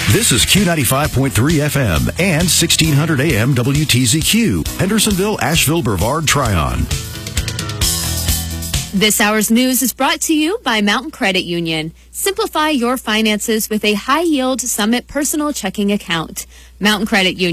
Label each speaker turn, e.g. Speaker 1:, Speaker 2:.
Speaker 1: This is Q95.3 FM and 1600 AM WTZQ, Hendersonville, Asheville, Brevard, Tryon.
Speaker 2: This hour's news is brought to you by Mountain Credit Union. Simplify your finances with a high-yield Summit personal checking account. Mountain Credit Union.